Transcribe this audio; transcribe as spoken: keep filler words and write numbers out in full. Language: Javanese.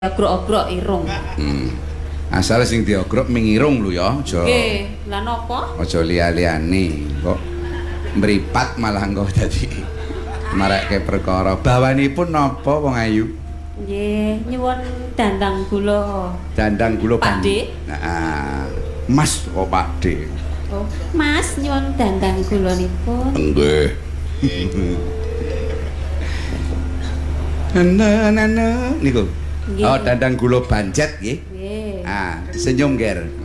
Ogrok-ogrok irung. Hmm. Asal sing diogrok mengirung lho ya, aja. Nggih, lha napa? Aja liya-liyane. Kok mripat malah engko dadi marekke perkara. Bawanipun napa wong ayu? Nggih, nyuwun dandang gula. Dandang gula Pakde. Heeh. Mas kok Pakde. Oh, Mas nyuwun dandang gulanipun. Nggih. Nana nana niku. Oh, dandang gula bancet nggih. Nggih. Ah, senyum ger.